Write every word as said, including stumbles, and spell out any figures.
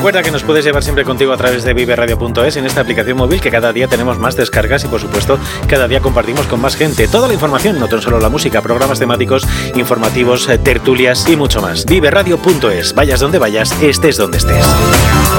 Recuerda que nos puedes llevar siempre contigo a través de vive radio punto es en esta aplicación móvil, que cada día tenemos más descargas y, por supuesto, cada día compartimos con más gente toda la información, no tan solo la música, programas temáticos, informativos, tertulias y mucho más. vive radio punto es. Vayas donde vayas, estés donde estés.